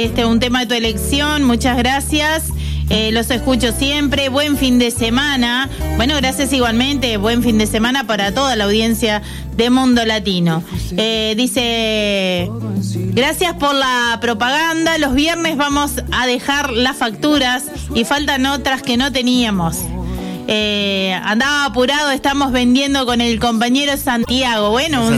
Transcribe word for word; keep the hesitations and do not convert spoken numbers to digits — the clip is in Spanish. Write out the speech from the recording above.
Este un tema de tu elección, muchas gracias. Eh, los escucho siempre. Buen fin de semana. Bueno, gracias igualmente. Buen fin de semana para toda la audiencia de Mundo Latino. Eh, dice, gracias por la propaganda. Los viernes vamos a dejar las facturas y faltan otras que no teníamos. Eh, andaba apurado, estamos vendiendo con el compañero Santiago. Bueno, un